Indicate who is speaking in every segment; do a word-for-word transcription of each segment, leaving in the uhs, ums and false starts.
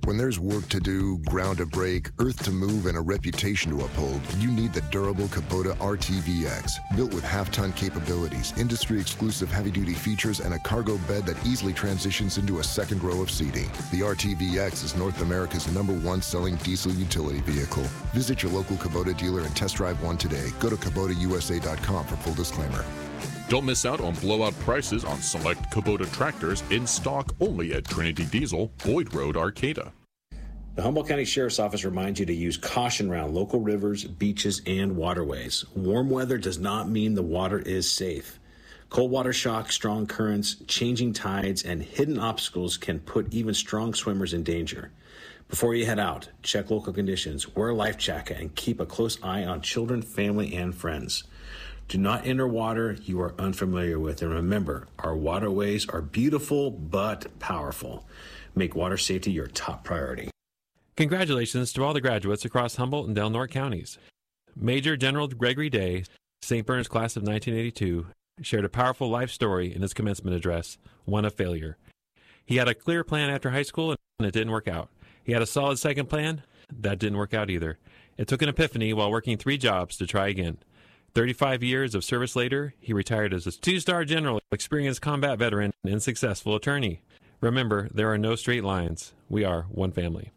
Speaker 1: When there's work to do, ground to break, earth to move, and a reputation to uphold, you need the durable Kubota R T V X. Built with half-ton capabilities, industry-exclusive heavy-duty features, and a cargo bed that easily transitions into a second row of seating. The R T V X is North America's number one selling diesel utility vehicle. Visit your local Kubota dealer and test drive one today. Go to Kubota U S A dot com for full disclaimer.
Speaker 2: Don't miss out on blowout prices on select Kubota tractors in stock only at Trinity Diesel, Boyd Road, Arcata.
Speaker 3: The Humboldt County Sheriff's Office reminds you to use caution around local rivers, beaches, and waterways. Warm weather does not mean the water is safe. Cold water shock, strong currents, changing tides, and hidden obstacles can put even strong swimmers in danger. Before you head out, check local conditions, wear a life jacket, and keep a close eye on children, family, and friends. Do not enter water you are unfamiliar with. And remember, our waterways are beautiful but powerful. Make water safety your top priority.
Speaker 4: Congratulations to all the graduates across Humboldt and Del Norte counties. Major General Gregory Day, Saint Bernard's class of nineteen eighty-two, shared a powerful life story in his commencement address, one of failure. He had a clear plan after high school, and it didn't work out. He had a solid second plan. That didn't work out either. It took an epiphany while working three jobs to try again. thirty-five years of service later, he retired as a two-star general, experienced combat veteran, and successful attorney. Remember, there are no straight lines. We are one family.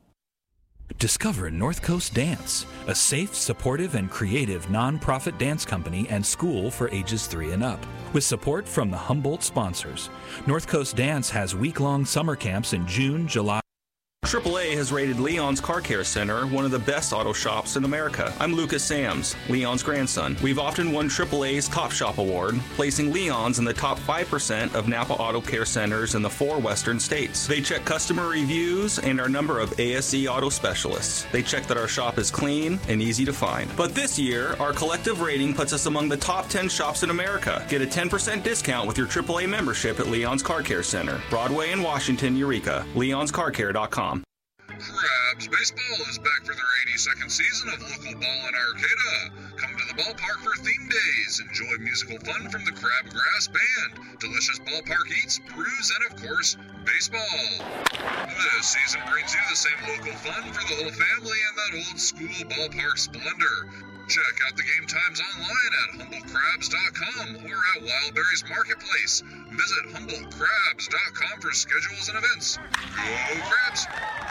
Speaker 5: Discover North Coast Dance, a safe, supportive, and creative nonprofit dance company and school for ages three and up. With support from the Humboldt sponsors, North Coast Dance has week-long summer camps in June, July.
Speaker 6: triple A has rated Leon's Car Care Center one of the best auto shops in America. I'm Lucas Sams, Leon's grandson. We've often won triple A's Top Shop Award, placing Leon's in the top five percent of Napa Auto Care Centers in the four western states. They check customer reviews and our number of A S E auto specialists. They check that our shop is clean and easy to find. But this year, our collective rating puts us among the top ten shops in America. Get a ten percent discount with your triple A membership at Leon's Car Care Center, Broadway in Washington, Eureka. leons car care dot com.
Speaker 7: Crabs Baseball is back for their eighty-second season of local ball in Arcata. Come to the ballpark for theme days. Enjoy musical fun from the Crabgrass Band, delicious ballpark eats, brews, and of course, baseball. This season brings you the same local fun for the whole family and that old school ballpark splendor. Check out the game times online at humboldt crabs dot com or at Wildberries Marketplace. Visit humboldt crabs dot com for schedules and events. Go Crabs!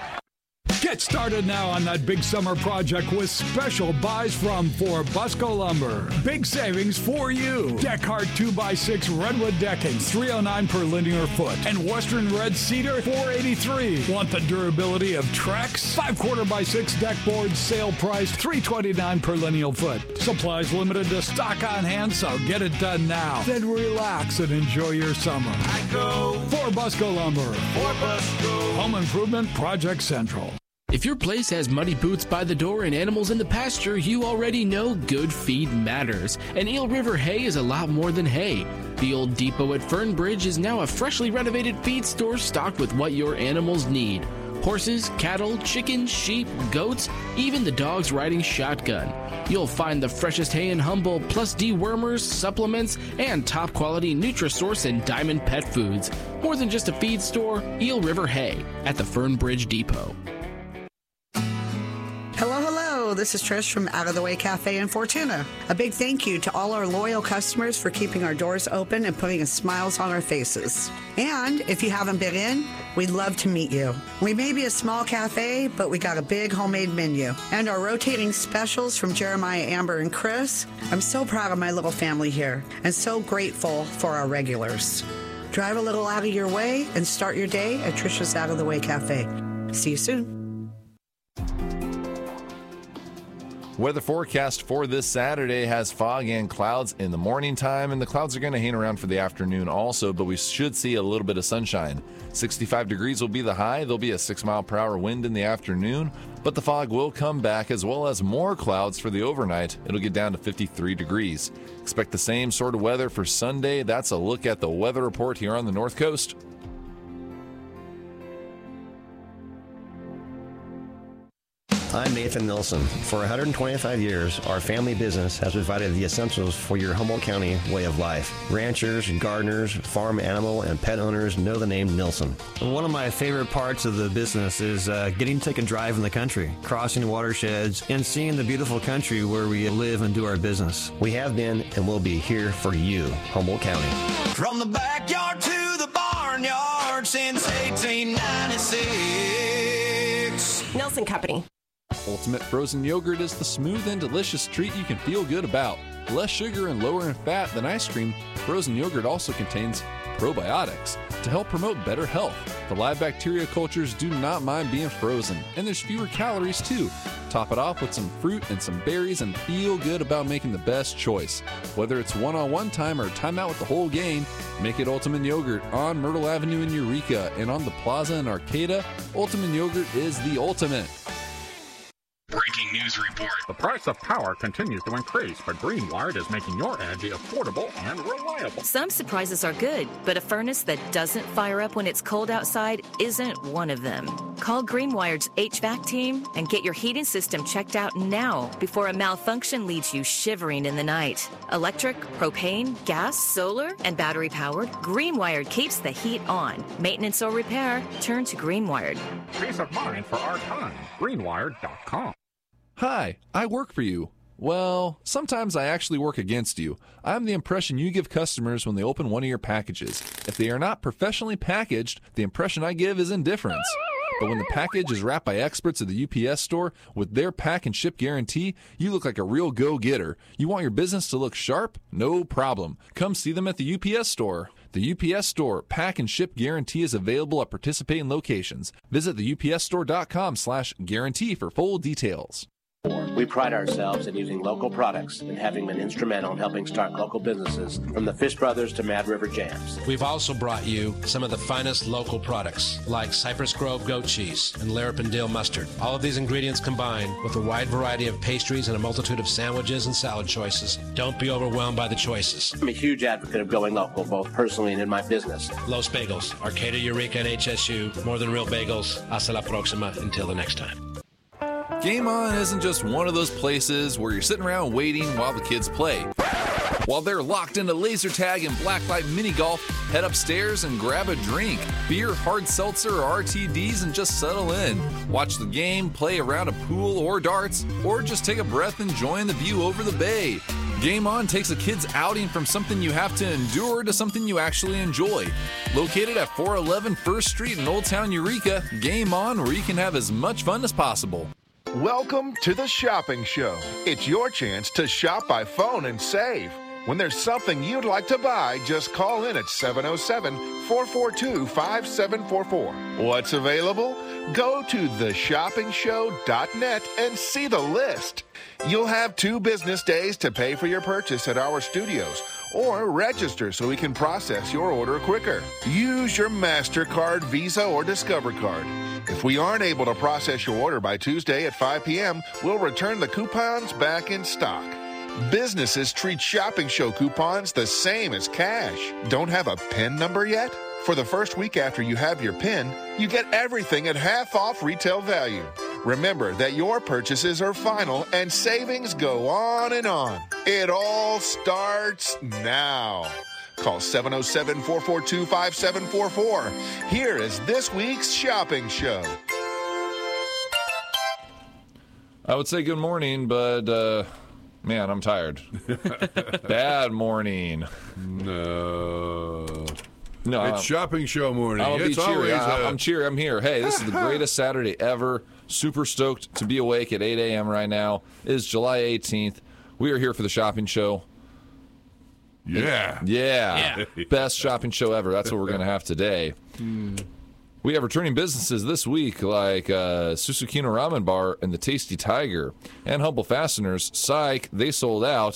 Speaker 8: Get started now on that big summer project with special buys from For Busco Lumber. Big savings for you. Deckhart two by six redwood decking, three oh nine per linear foot. And Western red cedar, four eighty-three. Want the durability of Trex? five quarter by six deck boards, sale price, three twenty-nine per lineal foot. Supplies limited to stock on hand, so get it done now. Then relax and enjoy your summer. I go For Busco Lumber. For Busco. Home Improvement Project Central.
Speaker 9: If your place has muddy boots by the door and animals in the pasture, you already know good feed matters. And Eel River Hay is a lot more than hay. The old depot at Fernbridge is now a freshly renovated feed store stocked with what your animals need. Horses, cattle, chickens, sheep, goats, even the dogs riding shotgun. You'll find the freshest hay in Humboldt, plus dewormers, supplements, and top-quality Nutrisource and Diamond Pet Foods. More than just a feed store, Eel River Hay at the Fernbridge Depot.
Speaker 10: Hello, hello. This is Trish from Out of the Way Cafe in Fortuna. A big thank you to all our loyal customers for keeping our doors open and putting smiles on our faces. And if you haven't been in, we'd love to meet you. We may be a small cafe, but we got a big homemade menu. And our rotating specials from Jeremiah, Amber, and Chris. I'm so proud of my little family here and so grateful for our regulars. Drive a little out of your way and start your day at Trisha's Out of the Way Cafe. See you soon.
Speaker 11: Weather forecast for this Saturday has fog and clouds in the morning time, and the clouds are going to hang around for the afternoon also, but we should see a little bit of sunshine. sixty-five degrees will be the high. There'll be a six mile per hour wind in the afternoon, but the fog will come back as well as more clouds for the overnight. It'll get down to fifty-three degrees. Expect the same sort of weather for Sunday. That's a look at the weather report here on the North Coast.
Speaker 12: I'm Nathan Nilsson. For one hundred twenty-five years, our family business has provided the essentials for your Humboldt County way of life. Ranchers, gardeners, farm animal, and pet owners know the name Nilsson. One of my favorite parts of the business is uh, getting to take a drive in the country, crossing watersheds, and seeing the beautiful country where we live and do our business. We have been and will be here for you, Humboldt County.
Speaker 13: From the backyard to the barnyard since eighteen ninety-six.
Speaker 14: Nelson Company.
Speaker 11: Ultimate Frozen Yogurt is the smooth and delicious treat you can feel good about. Less sugar and lower in fat than ice cream, frozen yogurt also contains probiotics to help promote better health. The live bacteria cultures do not mind being frozen, and there's fewer calories too. Top it off with some fruit and some berries and feel good about making the best choice. Whether it's one-on-one time or time out with the whole gang, make it Ultimate Yogurt on Myrtle Avenue in Eureka and on the Plaza in Arcata. Ultimate Yogurt is the ultimate.
Speaker 7: Breaking news report.
Speaker 2: The price of power continues to increase, but Greenwired is making your energy affordable and reliable.
Speaker 15: Some surprises are good, but a furnace that doesn't fire up when it's cold outside isn't one of them. Call Greenwired's H V A C team and get your heating system checked out now before a malfunction leaves you shivering in the night. Electric, propane, gas, solar, and battery powered, Greenwired keeps the heat on. Maintenance or repair, turn to Greenwired.
Speaker 2: Peace of mind for our time. Greenwired dot com.
Speaker 11: Hi, I work for you. Well, sometimes I actually work against you. I'm the impression you give customers when they open one of your packages. If they are not professionally packaged, the impression I give is indifference. But when the package is wrapped by experts at the U P S store with their pack and ship guarantee, you look like a real go-getter. You want your business to look sharp? No problem. Come see them at the U P S store. The U P S Store pack and ship guarantee is available at participating locations. Visit the U P S store dot com slash guarantee for full details.
Speaker 16: We pride ourselves in using local products and having been instrumental in helping start local businesses, from the Fish Brothers to Mad River Jams.
Speaker 17: We've also brought you some of the finest local products, like Cypress Grove goat cheese and Larapin dill mustard. All of these ingredients combined with a wide variety of pastries and a multitude of sandwiches and salad choices. Don't be overwhelmed by the choices.
Speaker 16: I'm a huge advocate of going local, both personally and in my business.
Speaker 17: Los Bagels, Arcata, Eureka, and H S U. More than real bagels. Hasta la próxima. Until the next time.
Speaker 11: Game On isn't just one of those places where you're sitting around waiting while the kids play. While they're locked into laser tag and blacklight mini golf, head upstairs and grab a drink, beer, hard seltzer, or R T Ds, and just settle in. Watch the game, play around a pool or darts, or just take a breath enjoying the view over the bay. Game On takes a kid's outing from something you have to endure to something you actually enjoy. Located at four eleven First Street in Old Town Eureka, Game On, where you can have as much fun as possible.
Speaker 18: Welcome to the Shopping Show. It's your chance to shop by phone and save. When there's something you'd like to buy, just call in at seven oh seven, four four two, five seven four four. What's available? Go to the shopping show dot net and see the list. You'll have two business days to pay for your purchase at our studios, or register so we can process your order quicker. Use your MasterCard, Visa, or Discover card. If we aren't able to process your order by Tuesday at five p.m., we'll return the coupons back in stock. Businesses treat Shopping Show coupons the same as cash. Don't have a PIN number yet? For the first week after you have your PIN, you get everything at half off retail value. Remember that your purchases are final and savings go on and on. It all starts now. Call seven oh seven, four four two, five seven four four. Here is this week's Shopping Show.
Speaker 11: I would say good morning, but, uh, man, I'm tired. Bad morning.
Speaker 19: No.
Speaker 11: No,
Speaker 19: it's
Speaker 11: I'm,
Speaker 19: Shopping Show morning.
Speaker 11: I'll
Speaker 19: it's
Speaker 11: be cheery.
Speaker 19: always,
Speaker 11: I,
Speaker 19: uh,
Speaker 11: I'm cheery. I'm here. Hey, this is the greatest Saturday ever. Super stoked to be awake at eight a.m. right now. It is July eighteenth. We are here for the Shopping Show.
Speaker 19: Yeah.
Speaker 11: Yeah. yeah. Best shopping show ever. That's what we're going to have today.
Speaker 19: Hmm.
Speaker 11: We have returning businesses this week like uh, Susukino Ramen Bar and the Tasty Tiger. And Humble Fasteners. Psych, they sold out.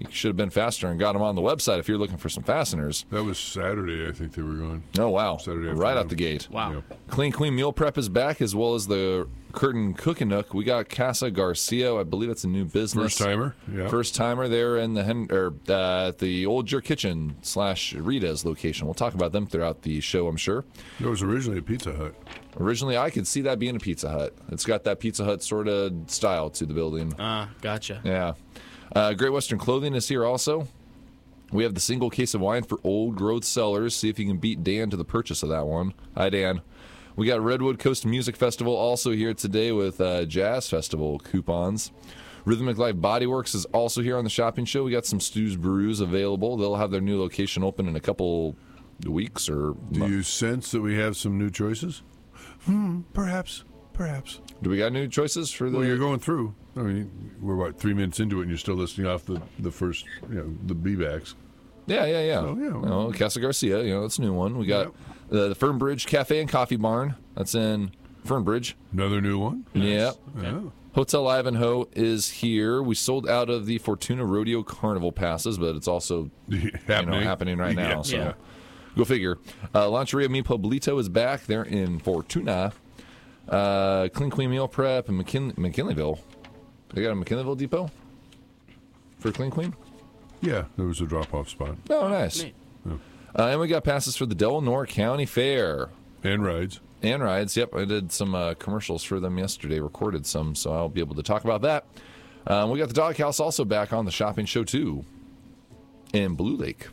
Speaker 11: You should have been faster and got them on the website if you're looking for some fasteners.
Speaker 19: That was Saturday, I think they were going.
Speaker 11: Oh, wow.
Speaker 19: Saturday
Speaker 11: right
Speaker 19: afternoon.
Speaker 11: out the gate.
Speaker 9: Wow.
Speaker 19: Yeah.
Speaker 11: Clean Queen Meal Prep is back, as well as the Curtin Cooking Nook. We got Casa Garcia. I believe it's a new business.
Speaker 19: First timer. Yeah.
Speaker 11: First timer there in the Hen- or uh, at the Old Jer Kitchen slash Rita's location. We'll talk about them throughout the show, I'm sure.
Speaker 19: It was originally a Pizza Hut.
Speaker 11: Originally, I could see that being a Pizza Hut. It's got that Pizza Hut sort of style to the building.
Speaker 9: Ah, uh, gotcha.
Speaker 11: Yeah. Uh, Great Western Clothing is here also. We have the single case of wine for Old Growth Cellars. See if you can beat Dan to the purchase of that one. Hi, Dan. We got Redwood Coast Music Festival also here today with uh, Jazz Festival coupons. Rhythmic Life Bodyworks is also here on the shopping show. We got some Stu's Brews available. They'll have their new location open in a couple weeks or.
Speaker 19: Do you sense that we have some new choices? Hmm, perhaps, perhaps.
Speaker 11: Do we got new choices for the?
Speaker 19: Well, you're going through. I mean, we're what three minutes into it, and you're still listing off the, the first, you know, the B-backs.
Speaker 11: Yeah, yeah, yeah.
Speaker 19: So, yeah.
Speaker 11: Oh, Casa Garcia, you know, that's a new one. We got
Speaker 19: Yep.
Speaker 11: uh, the Fernbridge Cafe and Coffee Barn. That's in Fernbridge.
Speaker 19: Another new one.
Speaker 11: Yep.
Speaker 19: Yeah.
Speaker 11: Hotel Ivanhoe is here. We sold out of the Fortuna Rodeo Carnival passes, but it's also you know,
Speaker 19: Happening.
Speaker 11: happening right now.
Speaker 19: Yeah.
Speaker 11: So
Speaker 19: Yeah.
Speaker 11: go figure. Uh, Lancheria Mi Pueblito is back. They're in Fortuna. Uh, Clean Queen Meal Prep in McKin- McKinleyville. They got a McKinleyville depot for Clean Queen?
Speaker 19: Yeah, there was a drop-off spot.
Speaker 11: Oh, nice.
Speaker 9: Neat.
Speaker 11: Uh, and we got passes for the Delaware County Fair.
Speaker 19: And rides.
Speaker 11: And rides, yep. I did some uh, commercials for them yesterday, recorded some, so I'll be able to talk about that. Um, we got the Doghouse also back on the shopping show, too, in Blue Lake.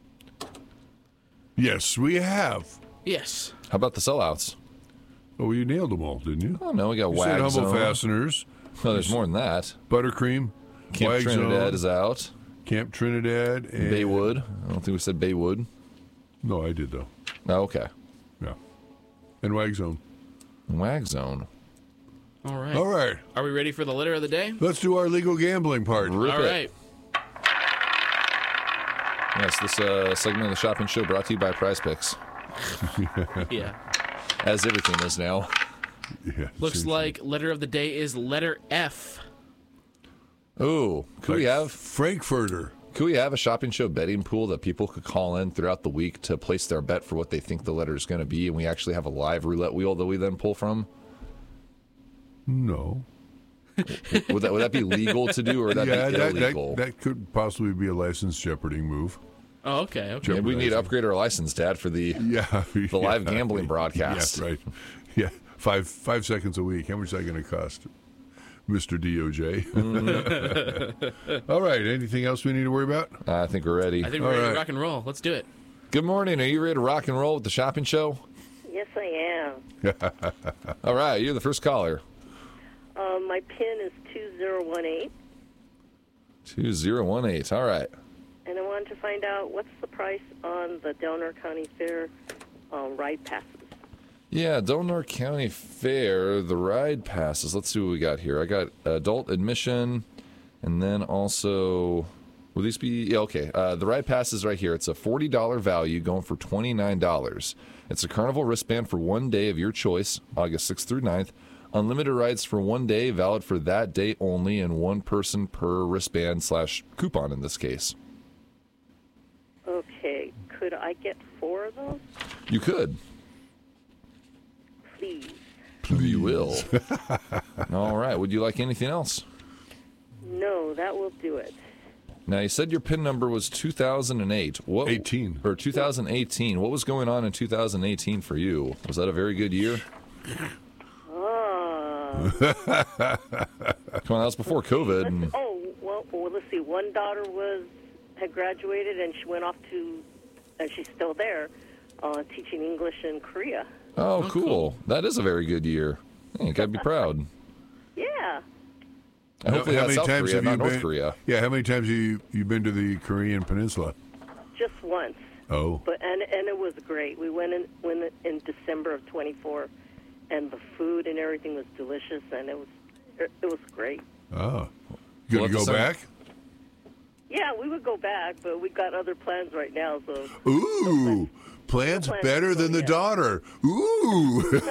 Speaker 19: Yes, we have.
Speaker 9: Yes.
Speaker 11: How about the sellouts?
Speaker 19: Oh, you nailed them all, didn't you?
Speaker 11: Oh, no, we got
Speaker 19: You said
Speaker 11: Wag
Speaker 19: Humble
Speaker 11: Zone.
Speaker 19: Fasteners.
Speaker 11: Well, there's more than that.
Speaker 19: Buttercream.
Speaker 11: Camp
Speaker 19: Wag
Speaker 11: Trinidad
Speaker 19: Zone,
Speaker 11: is out.
Speaker 19: Camp Trinidad. And
Speaker 11: Baywood. I don't think we said Baywood.
Speaker 19: No, I did, though.
Speaker 11: Oh, okay.
Speaker 19: Yeah. And Wag Zone.
Speaker 11: Wag Zone.
Speaker 9: All right.
Speaker 19: All right.
Speaker 9: Are we ready for the letter of the day?
Speaker 19: Let's do our legal gambling part.
Speaker 11: Rip
Speaker 9: All
Speaker 11: it.
Speaker 9: right.
Speaker 11: Yes, this uh, segment of the shopping show brought to you by Prize Picks.
Speaker 9: Yeah.
Speaker 11: As everything is now.
Speaker 19: Yeah,
Speaker 9: Looks
Speaker 19: seems
Speaker 9: like letter of the day is letter F.
Speaker 11: Oh, could we
Speaker 19: like
Speaker 11: have
Speaker 19: Frankfurter.
Speaker 11: could we have a shopping show betting pool that people could call in throughout the week to place their bet for what they think the letter is going to be, and we actually have a live roulette wheel that we then pull from?
Speaker 19: No.
Speaker 11: Would that would that be legal to do, or would that
Speaker 19: yeah,
Speaker 11: be
Speaker 19: that,
Speaker 11: illegal?
Speaker 19: that, that could possibly be a lice jeoparding move.
Speaker 9: Oh, okay. Okay.
Speaker 11: Yeah, we need to upgrade our license, Dad, for the
Speaker 19: Yeah,
Speaker 11: the live
Speaker 19: yeah.
Speaker 11: gambling broadcast.
Speaker 19: Yeah, right. Yeah, five five seconds a week. How much is that going to cost, Mister D O J? All right. Anything else we need to worry about?
Speaker 11: I think we're ready.
Speaker 9: I think we're
Speaker 19: All
Speaker 9: ready
Speaker 19: right.
Speaker 9: to rock and roll. Let's do it.
Speaker 11: Good morning. Are you ready to rock and roll with the shopping show?
Speaker 14: Yes, I am.
Speaker 11: All right, you're the first caller.
Speaker 14: Um, my PIN is two zero one eight,
Speaker 11: two zero one eight. All right.
Speaker 14: and I wanted to find out what's the price on the Delaware County Fair um, ride passes.
Speaker 11: Yeah, Delaware County Fair, the ride passes. Let's see what we got here. I got adult admission, and then also, will these be, yeah, okay. Uh, the ride passes right here. It's a forty dollars value going for twenty-nine dollars. It's a carnival wristband for one day of your choice, August sixth through ninth. Unlimited rides for one day, valid for that day only, and one person per wristband slash coupon in this case.
Speaker 14: Okay, could I get four of those,
Speaker 11: You could.
Speaker 14: please?
Speaker 11: You will. All right. Would you like anything else?
Speaker 14: No, that will do it.
Speaker 11: Now, you said your PIN number was two thousand eight. What,
Speaker 19: eighteen.
Speaker 11: Or two thousand eighteen. What was going on in two thousand eighteen for you? Was that a very good year?
Speaker 14: Ah.
Speaker 11: Come on, that was before COVID. And,
Speaker 14: Oh, well, well, let's see. One daughter was had graduated, and she went off to, and she's still there, uh, teaching English in Korea.
Speaker 11: oh, cool. That is a very good year. Hey, you got to be proud.
Speaker 14: Yeah.
Speaker 11: And hopefully
Speaker 19: how
Speaker 11: that's
Speaker 19: many
Speaker 11: South
Speaker 19: times
Speaker 11: Korea,
Speaker 19: have
Speaker 11: not
Speaker 19: you
Speaker 11: North
Speaker 19: been?
Speaker 11: Korea.
Speaker 19: Yeah, how many times have you you been to the Korean Peninsula?
Speaker 14: Just once.
Speaker 19: Oh,
Speaker 14: But and and it was great. We went in when in December of twenty-four, and the food and everything was delicious, and it was it, it was great.
Speaker 19: oh, you
Speaker 11: Well,
Speaker 19: gonna
Speaker 11: at the
Speaker 19: go
Speaker 11: same-
Speaker 19: back?
Speaker 14: Yeah, we would go back, but we got other plans right now. So
Speaker 19: Ooh, plans
Speaker 14: plans
Speaker 19: better
Speaker 14: to go
Speaker 19: than the
Speaker 14: yet.
Speaker 19: daughter. Ooh.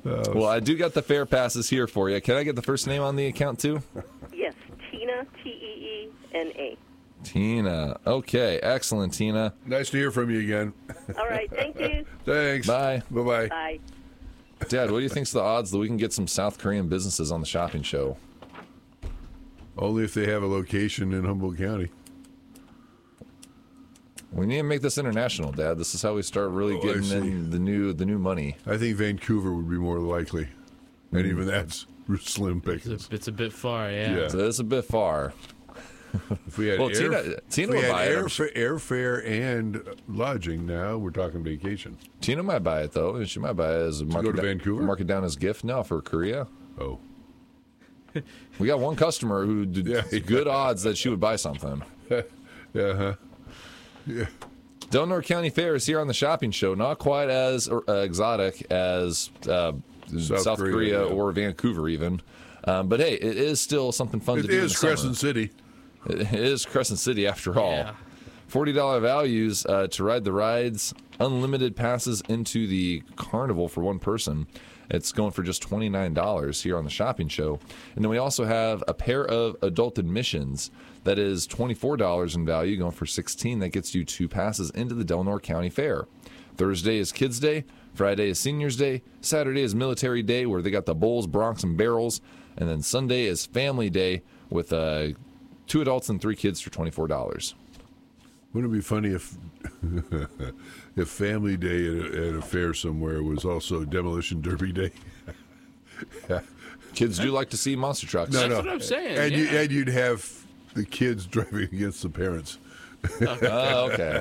Speaker 19: Uh,
Speaker 11: Well, I do got the fair passes here for you. Can I get the first name on the account, too?
Speaker 14: Yes, Tina, T E E N A.
Speaker 11: Tina. Okay, excellent, Tina.
Speaker 19: Nice to hear from you again.
Speaker 14: All right, thank you.
Speaker 19: Thanks.
Speaker 11: Bye.
Speaker 19: Bye-bye.
Speaker 14: Bye.
Speaker 11: Dad, what do you think's the odds that we can get some South Korean businesses on the shopping show?
Speaker 19: Only if they have a location in Humboldt County.
Speaker 11: We need to make this international, Dad. This is how we start really
Speaker 19: Oh, I
Speaker 11: getting
Speaker 19: see.
Speaker 11: in the new the new money.
Speaker 19: I think Vancouver would be more likely. And even that's slim pickings.
Speaker 9: It's a, it's a bit far, yeah.
Speaker 19: Yeah.
Speaker 11: So it's a bit far.
Speaker 19: If we had,
Speaker 11: Well,
Speaker 19: air,
Speaker 11: Tina-
Speaker 19: if
Speaker 11: Tina
Speaker 19: we
Speaker 11: would
Speaker 19: had
Speaker 11: buy it, I'm
Speaker 19: airfa- airfare and lodging, now we're talking vacation.
Speaker 11: Tina might buy it, though. She might buy it as a mark
Speaker 19: go
Speaker 11: it
Speaker 19: to
Speaker 11: down-
Speaker 19: Vancouver?
Speaker 11: Mark it down as gift. No, for Korea.
Speaker 19: Oh.
Speaker 11: We got one customer who did
Speaker 19: Yeah, yeah.
Speaker 11: good odds that she would buy something.
Speaker 19: Yeah. Yeah.
Speaker 11: Delnor County Fair is here on the shopping show. Not quite as uh, exotic as uh, South,
Speaker 19: South
Speaker 11: Korea,
Speaker 19: Korea, yeah.
Speaker 11: or Vancouver, even. Um, but hey, it is still something fun
Speaker 19: It
Speaker 11: to do. in
Speaker 19: is
Speaker 11: the summer.
Speaker 19: Crescent City.
Speaker 11: It is Crescent City, after all.
Speaker 9: Yeah.
Speaker 11: forty dollars values uh, to ride the rides, unlimited passes into the carnival for one person. It's going for just twenty-nine dollars here on the shopping show. And then we also have a pair of adult admissions that is twenty-four dollars in value, going for sixteen dollars. That gets you two passes into the Delnor County Fair. Thursday is Kids Day. Friday is Seniors Day. Saturday is Military Day, where they got the Bulls, Broncs, and Barrels. And then Sunday is Family Day with uh, two adults and three kids for twenty-four dollars.
Speaker 19: Wouldn't it be funny if if Family Day at a, at a fair somewhere was also Demolition Derby Day?
Speaker 11: Kids do like to see monster trucks.
Speaker 19: No,
Speaker 9: That's
Speaker 19: no.
Speaker 9: what I'm saying,
Speaker 19: And, you,
Speaker 9: yeah.
Speaker 19: and you'd have the kids driving against the parents.
Speaker 11: Oh, okay.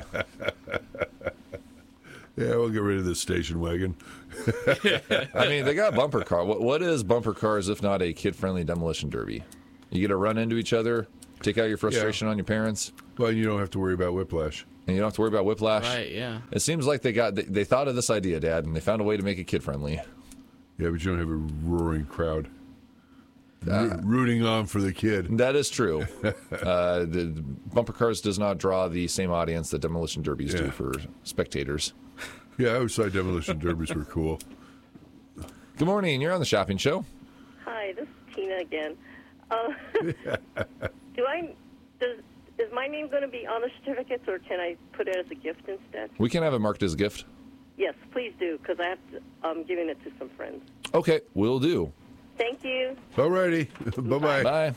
Speaker 19: Yeah, we'll get rid of this station wagon.
Speaker 11: I mean, they got bumper car. What, what is bumper cars if not a kid-friendly demolition derby? You get to run into each other, take out your frustration on your parents,
Speaker 19: Well, you don't have to worry about whiplash.
Speaker 11: and you don't have to worry about whiplash.
Speaker 9: Right, yeah.
Speaker 11: It seems like they got they, they thought of this idea, Dad, and they found a way to make it kid-friendly.
Speaker 19: Yeah, but you don't have a roaring crowd Ro- rooting on for the kid.
Speaker 11: That is true. uh, the, the bumper cars does not draw the same audience that demolition derbies do
Speaker 19: Yeah.
Speaker 11: for spectators.
Speaker 19: Yeah, I always thought demolition derbies were cool.
Speaker 11: Good morning. You're on the shopping show.
Speaker 14: Hi, this is Tina again. Uh, do I does is my name going to be on the certificates, or can I put it as a gift instead?
Speaker 11: We can have it marked as a gift.
Speaker 14: Yes, please do, because I have to, I'm giving it to some friends.
Speaker 11: Okay, will do.
Speaker 14: Thank you.
Speaker 19: Alrighty. Bye-bye.
Speaker 11: Bye.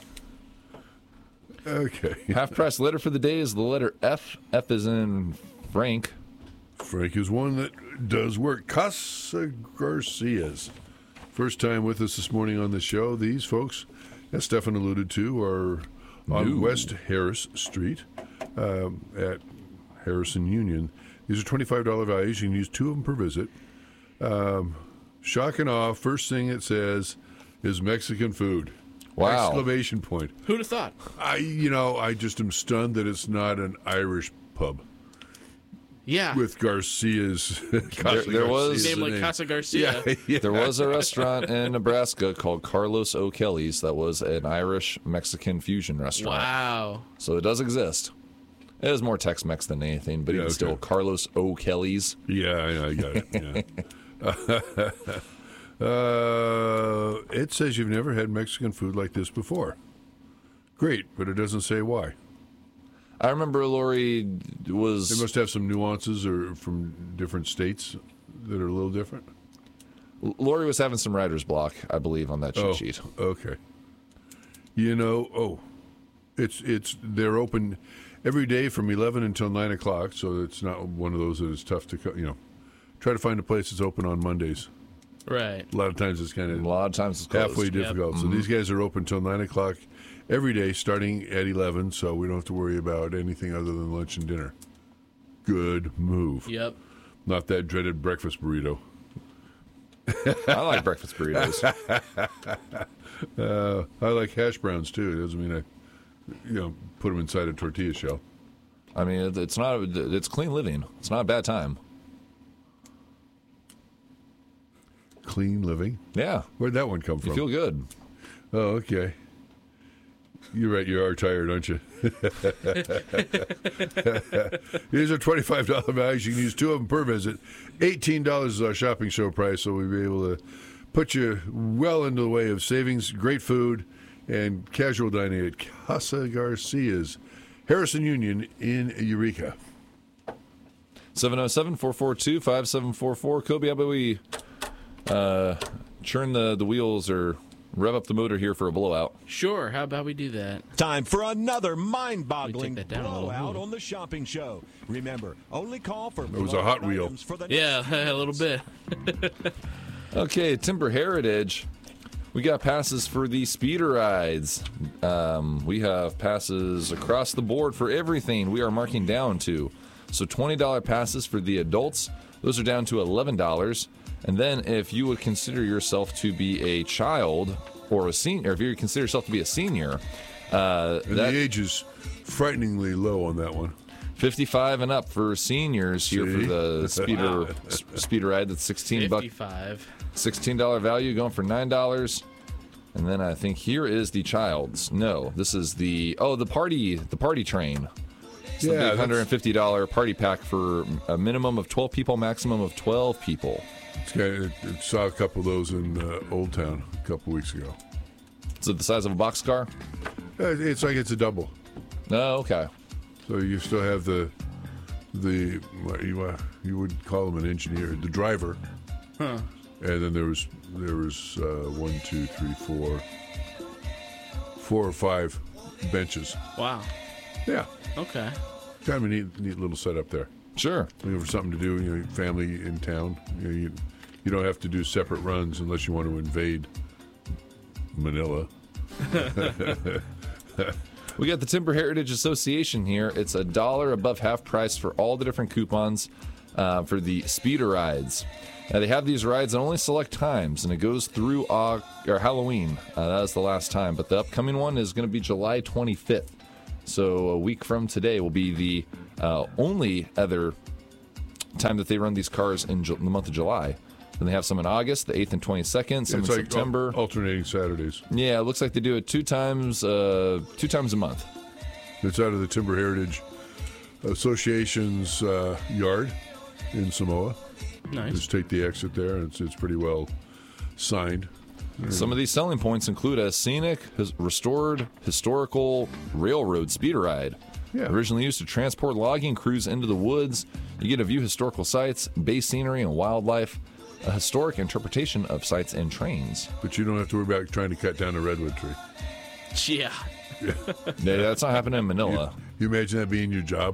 Speaker 19: Okay.
Speaker 11: Half price letter for the day is the letter F. F is in Frank.
Speaker 19: Frank is one that does work. Casa Garcia's. First time with us this morning on the show. These folks, as Stefan alluded to, are on
Speaker 11: New.
Speaker 19: West Harris Street um, at Harrison Union. These are twenty-five dollars values. You can use two of them per visit. Um, shock and awe. First thing it says is Mexican food.
Speaker 11: Wow.
Speaker 19: Exclamation point.
Speaker 9: Who'd have thought?
Speaker 19: I, you know, I just am stunned that it's not an Irish pub.
Speaker 9: Yeah.
Speaker 19: With Garcia's.
Speaker 11: There, there was
Speaker 9: Name like Casa Garcia.
Speaker 19: Yeah, yeah.
Speaker 11: There was a restaurant in Nebraska called Carlos O'Kelly's that was an Irish Mexican fusion restaurant.
Speaker 9: Wow.
Speaker 11: So it does exist. It is more Tex-Mex than anything, but
Speaker 19: Yeah,
Speaker 11: even
Speaker 19: okay.
Speaker 11: still, Carlos O'Kelly's.
Speaker 19: Yeah, I, I got it. Yeah. uh, it says you've never had Mexican food like this before. Great, but it doesn't say why.
Speaker 11: I remember Lori was.
Speaker 19: They must have some nuances or from different states that are a little different.
Speaker 11: Lori was having some writer's block, I believe, on that cheat
Speaker 19: Oh,
Speaker 11: sheet.
Speaker 19: okay. You know, oh, it's it's they're open every day from eleven until nine o'clock, so it's not one of those that is tough to co- you know. Try to find a place that's open on Mondays.
Speaker 9: Right.
Speaker 19: A lot of times it's kind of
Speaker 11: A lot of times it's closed.
Speaker 19: halfway
Speaker 11: Yep.
Speaker 19: difficult. So
Speaker 11: Mhm.
Speaker 19: these guys are open till nine o'clock every day, starting at eleven. So we don't have to worry about anything other than lunch and dinner. Good move.
Speaker 9: Yep.
Speaker 19: Not that dreaded breakfast burrito.
Speaker 11: I like breakfast burritos.
Speaker 19: uh, I like hash browns too. It doesn't mean I, you know, put them inside a tortilla shell.
Speaker 11: I mean, it- it's not. It's clean living. It's not a bad time.
Speaker 19: Clean living.
Speaker 11: Yeah.
Speaker 19: Where'd that one come from?
Speaker 11: You feel good.
Speaker 19: Oh, okay. You're right. You are tired, aren't you? These are twenty-five dollars values. You can use two of them per visit. eighteen dollars is our shopping show price, so we'll be able to put you well into the way of savings, great food, and casual dining at Casa Garcia's, Harrison Union in Eureka.
Speaker 11: seven oh seven, four four two, five seven four four. Kobe, how about we uh, churn the, the wheels or rev up the motor here for a blowout?
Speaker 9: Sure, how about we do that?
Speaker 20: Time for another mind-boggling
Speaker 9: Let me take that down a little.
Speaker 20: blowout on the shopping show. Remember, only call for
Speaker 19: It was a Hot Wheel.
Speaker 20: items for the
Speaker 9: Yeah, a little bit.
Speaker 11: Okay, Timber Heritage. We got passes for the speeder rides. Um, we have passes across the board for everything we are marking down to. So twenty dollars passes for the adults. Those are down to eleven dollars. And then if you would consider yourself to be a child or a senior, if you consider yourself to be a senior, uh,
Speaker 19: and
Speaker 11: that,
Speaker 19: the age is frighteningly low on that one.
Speaker 11: fifty-five and up for seniors here
Speaker 19: See?
Speaker 11: for the speeder s- speeder ride. That's sixteen bucks.
Speaker 9: fifty-five.
Speaker 11: sixteen dollars value going for nine dollars. And then I think here is the child's. No, this is the oh the party the party train. It's the
Speaker 19: Yeah,
Speaker 11: big
Speaker 19: that's-
Speaker 11: one hundred fifty dollars party pack for a minimum of twelve people, maximum of twelve people.
Speaker 19: It's got, it, it saw a couple of those in uh, Old Town a couple weeks ago.
Speaker 11: Is it the size of a boxcar?
Speaker 19: Uh, It's like it's a double.
Speaker 11: Oh, okay.
Speaker 19: So you still have the the what you uh, you would call him an engineer, the driver,
Speaker 9: Huh.
Speaker 19: and then there was there was uh, one, two, three, four, four or five benches.
Speaker 9: Wow.
Speaker 19: Yeah,
Speaker 9: Okay.
Speaker 19: kind of a neat neat little setup there.
Speaker 11: Sure.
Speaker 19: You know, for something to do, you know, family in town. You know, you, you don't have to do separate runs unless you want to invade Manila.
Speaker 11: We got the Timber Heritage Association here. It's a dollar above half price for all the different coupons uh, for the speeder rides. Now they have these rides at only select times, and it goes through uh, or Halloween. Uh, that is the last time, but the upcoming one is going to be July twenty-fifth. So a week from today will be the uh, only other time that they run these cars in, Ju- in the month of July. Then they have some in August, the eighth and twenty-second, some
Speaker 19: It's
Speaker 11: in
Speaker 19: like
Speaker 11: September.
Speaker 19: al- alternating Saturdays.
Speaker 11: Yeah, it looks like they do it two times, uh, two times a month.
Speaker 19: It's out of the Timber Heritage Association's uh, yard in Samoa.
Speaker 9: Nice.
Speaker 19: Just take the exit there, and it's, it's pretty well signed.
Speaker 11: Some of these selling points include a scenic, his- restored, historical railroad speeder ride.
Speaker 19: Yeah.
Speaker 11: Originally used to transport logging crews into the woods, you get to view historical sites, bay scenery, and wildlife. A historic interpretation of sites and trains.
Speaker 19: But you don't have to worry about trying to cut down a redwood tree.
Speaker 9: Yeah.
Speaker 19: Yeah.
Speaker 11: Yeah, that's not happening in Manila.
Speaker 19: You, you imagine that being your job?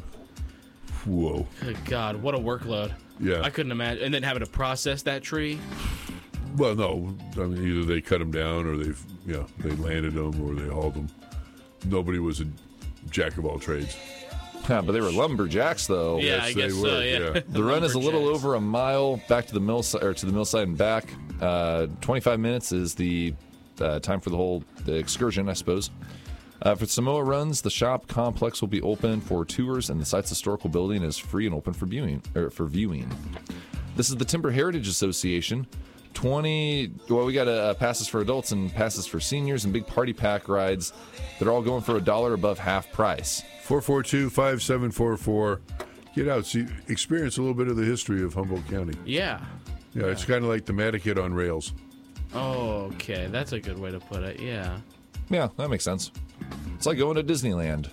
Speaker 19: Whoa.
Speaker 9: Good God, what a workload.
Speaker 19: Yeah.
Speaker 9: I couldn't imagine. And then having to process that tree.
Speaker 19: Well, no. I mean, either they cut them down, or they've, you know, they landed them, or they hauled them. Nobody was a jack of all trades.
Speaker 11: Yeah, but they were lumberjacks, though.
Speaker 9: Yeah, I
Speaker 19: Yes,
Speaker 9: guess
Speaker 19: they
Speaker 9: so,
Speaker 19: were,
Speaker 9: yeah.
Speaker 19: yeah.
Speaker 11: The run is a little over a mile back to the mill si- or to the mill side and back. Uh, twenty-five minutes is the uh, time for the whole the excursion, I suppose. Uh, for Samoa runs, the shop complex will be open for tours, and the site's historical building is free and open for viewing. Or for viewing. This is the Timber Heritage Association. twenty. Well, we got uh, passes for adults and passes for seniors and big party pack rides. They're all going for a dollar above half price.
Speaker 19: four four two, five seven four four. Get out, see, experience a little bit of the history of Humboldt County.
Speaker 9: Yeah.
Speaker 19: Yeah, it's kind of like the Mattakit on rails.
Speaker 9: Oh, okay. That's a good way to put it. Yeah.
Speaker 11: Yeah, that makes sense. It's like going to Disneyland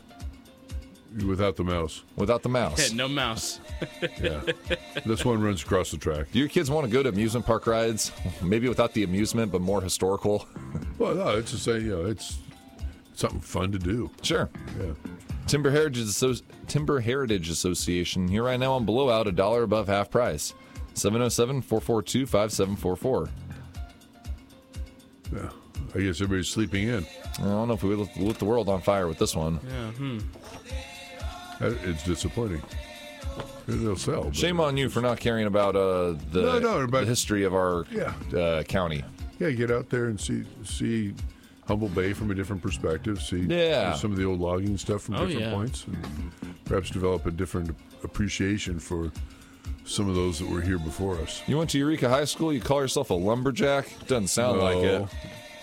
Speaker 19: Without the mouse.
Speaker 11: without the mouse.
Speaker 9: no mouse.
Speaker 19: Yeah. This one runs across the track.
Speaker 11: Do your kids want to go to amusement park rides? Maybe without the amusement, but more historical?
Speaker 19: Well, no, it's the same, you know, it's something fun to do.
Speaker 11: Sure.
Speaker 19: Yeah.
Speaker 11: Timber Heritage, Asso- Timber Heritage Association here right now on Blowout, a dollar above half price. seven oh seven, four four two, five seven four four.
Speaker 19: Yeah. I guess everybody's sleeping in.
Speaker 11: I don't know if we lit, lit the world on fire with this one.
Speaker 9: Yeah. Hmm.
Speaker 19: That- It's disappointing. They'll sell. but-
Speaker 11: Shame on you for not caring about uh, the,
Speaker 19: No, no, but-
Speaker 11: the history of our
Speaker 19: Yeah.
Speaker 11: uh, county.
Speaker 19: Yeah, get out there and see see Humboldt Bay from a different perspective. See
Speaker 11: Yeah.
Speaker 19: some of the old logging stuff from
Speaker 9: Oh,
Speaker 19: different
Speaker 9: yeah.
Speaker 19: points, and perhaps develop a different appreciation for some of those that were here before us.
Speaker 11: You went to Eureka High School, you call yourself a lumberjack? Doesn't sound like it.
Speaker 19: No.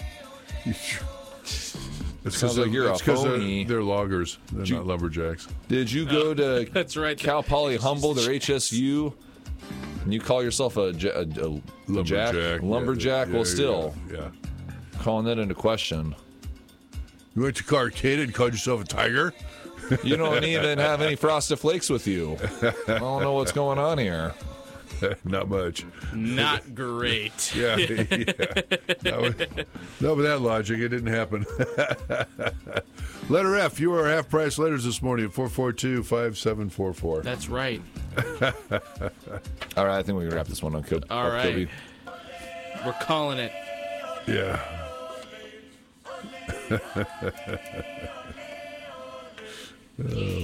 Speaker 19: It's
Speaker 11: Sounds like you're a
Speaker 19: it's 'cause
Speaker 11: phony.
Speaker 19: they're, they're loggers. They're
Speaker 11: you-
Speaker 19: not lumberjacks.
Speaker 11: Did you go to
Speaker 9: That's right.
Speaker 11: Cal Poly Humboldt or H S U And you call yourself a, ja- a, a
Speaker 19: Lumberjack.
Speaker 11: jack? Lumberjack?
Speaker 19: Yeah,
Speaker 11: well,
Speaker 19: yeah,
Speaker 11: still.
Speaker 19: Yeah.
Speaker 11: Calling that into question.
Speaker 19: You went to Carcade and called yourself a tiger?
Speaker 11: You don't even have any Frosted Flakes with you. I don't know what's going on here.
Speaker 19: Not much.
Speaker 9: Not great.
Speaker 19: yeah, yeah. Not with, not with that logic, it didn't happen. Letter F, you are half-price letters this morning at four four two, five seven four four.
Speaker 9: That's right.
Speaker 11: All right, I think we can wrap this one on Kobe.
Speaker 9: All
Speaker 11: up,
Speaker 9: right.
Speaker 11: Kobe.
Speaker 9: We're calling it.
Speaker 19: Yeah. Oh.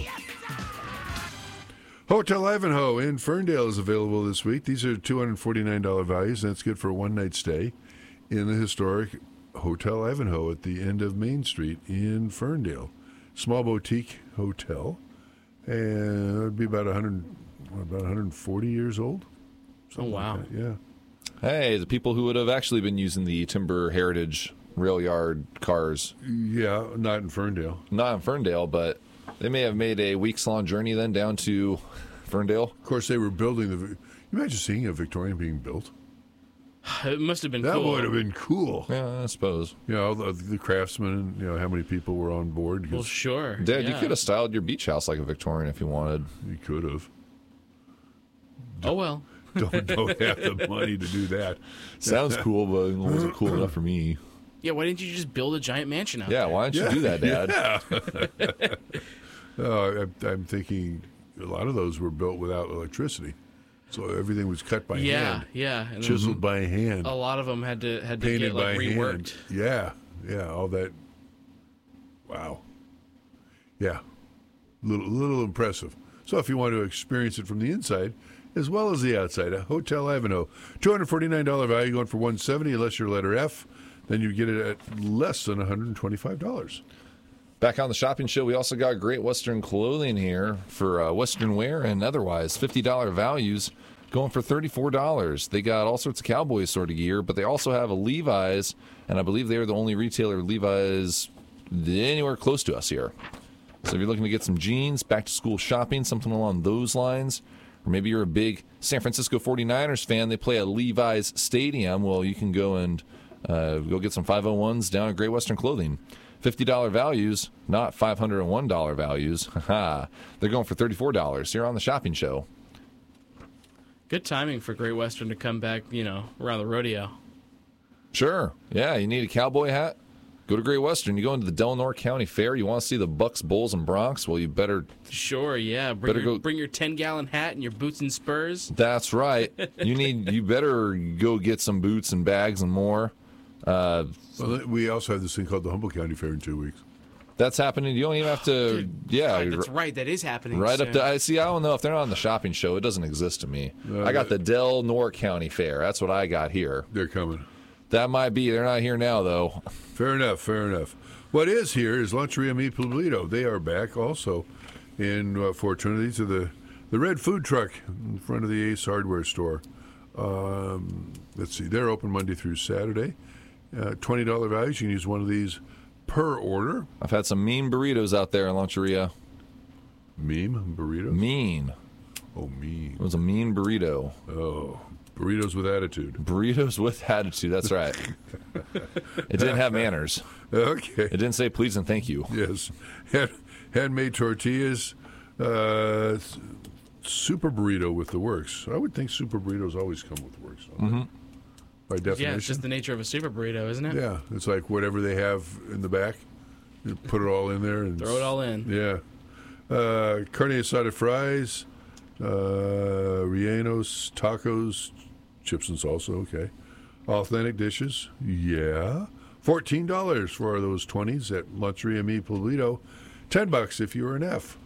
Speaker 19: Hotel Ivanhoe in Ferndale is available this week. These are two hundred forty-nine dollars values. That's good for a one-night stay in the historic Hotel Ivanhoe at the end of Main Street in Ferndale. Small boutique hotel. And it would be about one hundred, about one hundred forty years old.
Speaker 9: Oh, wow.
Speaker 19: Like yeah.
Speaker 11: Hey, the people who would have actually been using the Timber Heritage rail yard cars.
Speaker 19: Yeah, not in Ferndale.
Speaker 11: Not in Ferndale, but they may have made a weeks-long journey then down to Ferndale.
Speaker 19: Of course, they were building the... You imagine seeing a Victorian being built?
Speaker 9: It must have been
Speaker 19: that
Speaker 9: cool.
Speaker 19: That would have been cool.
Speaker 11: Yeah, I suppose.
Speaker 19: You know, the, the craftsmen, you know, how many people were on board.
Speaker 9: Well, sure.
Speaker 11: Dad,
Speaker 9: yeah.
Speaker 11: you could have styled your beach house like a Victorian if you wanted.
Speaker 19: You could have.
Speaker 9: Oh, well.
Speaker 19: don't, don't have the money to do that.
Speaker 11: Sounds cool, but it wasn't cool enough for me.
Speaker 9: Yeah, why didn't you just build a giant mansion out
Speaker 11: yeah,
Speaker 9: there?
Speaker 11: Yeah, why didn't you
Speaker 19: yeah,
Speaker 11: do that,
Speaker 19: Dad? Yeah. uh, I'm, I'm thinking a lot of those were built without electricity. So everything was cut by
Speaker 9: yeah,
Speaker 19: hand.
Speaker 9: Yeah, yeah.
Speaker 19: Chiseled by hand.
Speaker 9: A lot of them had to had to
Speaker 19: Painted
Speaker 9: get like
Speaker 19: by
Speaker 9: reworked.
Speaker 19: hand. Yeah, yeah, all that. Wow. Yeah, little little impressive. So if you want to experience it from the inside as well as the outside, a Hotel Ivanhoe, two hundred forty-nine dollars value going for one hundred seventy dollars unless you're letter F. Then you get it at less than one hundred twenty-five dollars.
Speaker 11: Back on the shopping show, we also got Great Western Clothing here for uh, Western wear and otherwise. fifty dollars values going for thirty-four dollars. They got all sorts of cowboy sort of gear, but they also have a Levi's, and I believe they're the only retailer Levi's anywhere close to us here. So if you're looking to get some jeans, back-to-school shopping, something along those lines, or maybe you're a big San Francisco forty-niners fan, they play at Levi's Stadium, well, you can go and uh, go get some five oh ones down at Great Western Clothing. fifty dollars values, not five hundred one dollars values. They're going for thirty-four dollars here on the shopping show.
Speaker 9: Good timing for Great Western to come back, you know, around the rodeo.
Speaker 11: Sure. Yeah, you need a cowboy hat? Go to Great Western. You go into the Delaware County Fair. You want to see the Bucks, Bulls, and Broncs? Well, you better...
Speaker 9: Sure, yeah. Bring
Speaker 11: better
Speaker 9: your,
Speaker 11: go,
Speaker 9: bring your ten-gallon hat and your boots and spurs.
Speaker 11: That's right. You need. You better go get some boots and bags and more. Uh,
Speaker 19: well, we also have this thing called the Humboldt County Fair in two weeks.
Speaker 11: That's happening. You don't even have to.
Speaker 9: Dude,
Speaker 11: yeah,
Speaker 9: God, that's right. That is happening.
Speaker 11: Right
Speaker 9: soon.
Speaker 11: up to. I see. I don't know if they're not on the shopping show. It doesn't exist to me. Uh, I got the Delaware County Fair. That's what I got here.
Speaker 19: They're coming.
Speaker 11: That might be. They're not here now, though.
Speaker 19: Fair enough. Fair enough. What is here is Luncheria Mi Pueblito. They are back also in uh, Fortuna. These are the the red food truck in front of the Ace Hardware store. Um, let's see. They're open Monday through Saturday. Uh, twenty dollars values. You can use one of these per order.
Speaker 11: I've had some mean burritos out there in Luncheria.
Speaker 19: Meme burritos?
Speaker 11: Mean.
Speaker 19: Oh, mean.
Speaker 11: It was a mean burrito.
Speaker 19: Oh, burritos with attitude.
Speaker 11: Burritos with attitude. That's right. It didn't have manners.
Speaker 19: Okay.
Speaker 11: It didn't say please and thank you.
Speaker 19: Yes. Hand, handmade tortillas. Uh, super burrito with the works. I would think super burritos always come with the works.
Speaker 11: Mm-hmm.
Speaker 19: By definition.
Speaker 9: Yeah, it's just the nature of a super burrito, isn't it?
Speaker 19: Yeah, it's like whatever they have in the back, you put it all in there and
Speaker 9: throw it all in.
Speaker 19: Yeah, uh, carne asada fries, uh, rellenos, tacos, chips and salsa. Okay, authentic dishes. Yeah, fourteen dollars for those twenties at Luncheria Mi Pueblito. Ten bucks if you were an F.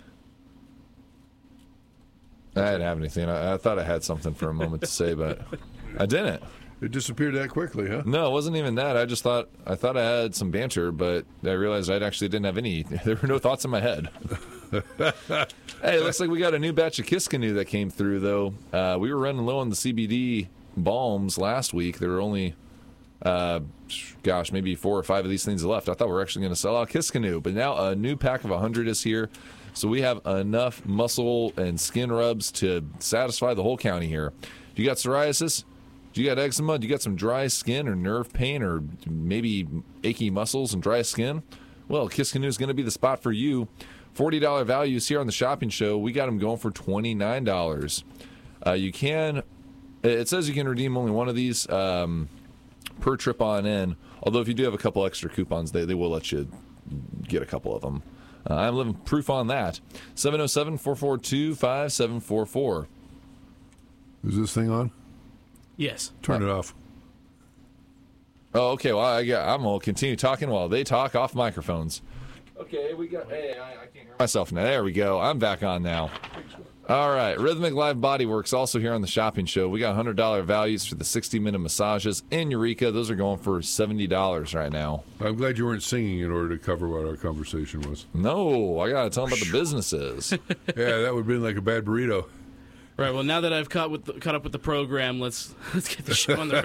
Speaker 11: I didn't have anything. I, I thought I had something for a moment to say, but I didn't.
Speaker 19: It disappeared that quickly, huh?
Speaker 11: No, it wasn't even that. I just thought I thought I had some banter, but I realized I actually didn't have any. There were no thoughts in my head. Hey, it looks like we got a new batch of Kiss Canoe that came through, though. Uh, we were running low on the C B D balms last week. There were only, uh, gosh, maybe four or five of these things left. I thought we were actually going to sell out Kiss Canoe, but now a new pack of one hundred is here. So we have enough muscle and skin rubs to satisfy the whole county here. If you got psoriasis, if you got eczema, do you got some dry skin or nerve pain or maybe achy muscles and dry skin? Well, Kiskanu is going to be the spot for you. forty dollars values here on the shopping show. We got them going for twenty-nine dollars. Uh, you can, it says you can redeem only one of these um, per trip on in. Although if you do have a couple extra coupons, they, they will let you get a couple of them. Uh, I'm living proof on that. seven oh seven, four four two, five seven four four.
Speaker 19: Is this thing on?
Speaker 21: Yes.
Speaker 19: Turn it off.
Speaker 11: Oh, okay. Well, I got, I'm going to continue talking while they talk off microphones. Okay, we got. Hey, I, I can't hear myself now. There we go. I'm back on now. All right. Rhythmic Live Bodyworks also here on the shopping show. We got one hundred dollars values for the sixty minute massages in Eureka. Those are going for seventy dollars right now.
Speaker 19: I'm glad you weren't singing in order to cover what our conversation was.
Speaker 11: No, I got to tell them about the businesses.
Speaker 19: Yeah, that would have been like a bad burrito.
Speaker 21: Right. Well, now that I've caught with the, caught up with the program, let's let's get the show on the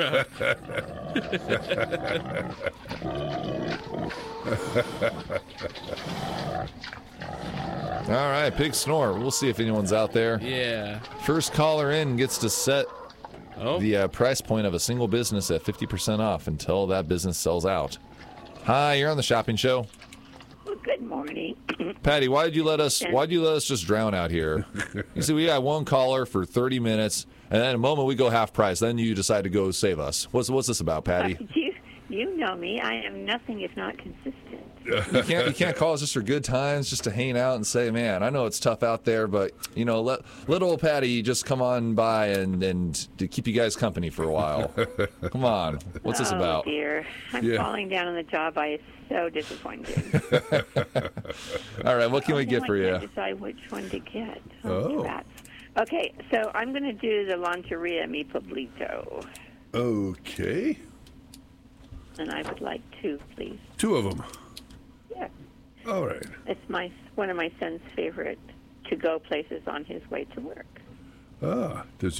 Speaker 11: road. All right, Pig Snore. We'll see if anyone's out there.
Speaker 21: Yeah.
Speaker 11: First caller in gets to set
Speaker 21: oh.
Speaker 11: the uh, price point of a single business at fifty percent off until that business sells out. Hi, you're on the shopping show.
Speaker 22: Well, good morning.
Speaker 11: Patty, why did you let us? Why did you let us just drown out here? You see, we got one caller for thirty minutes, and then in a moment we go half price. Then you decide to go save us. What's what's this about, Patty?
Speaker 22: Uh, you, you know me. I am nothing if not consistent.
Speaker 11: You can't you can't call us just for good times, just to hang out and say, man, I know it's tough out there, but you know, let let old Patty just come on by and and to keep you guys company for a while. Come on, what's this
Speaker 22: oh,
Speaker 11: about?
Speaker 22: Oh dear, I'm
Speaker 11: Yeah.
Speaker 22: falling down on the job. I is so disappointed.
Speaker 11: All right, what can
Speaker 22: oh,
Speaker 11: we get
Speaker 22: now
Speaker 11: for
Speaker 22: I
Speaker 11: you?
Speaker 22: can't decide which one to get.
Speaker 11: Oh.
Speaker 22: Rats. Okay, so I'm going to do the Lonteria Mi Pueblito,
Speaker 19: Okay.
Speaker 22: and I would like two, please.
Speaker 19: Two of them.
Speaker 22: Yeah.
Speaker 19: All right.
Speaker 22: It's my one of my son's favorite to-go places on his way to work.
Speaker 19: Ah, does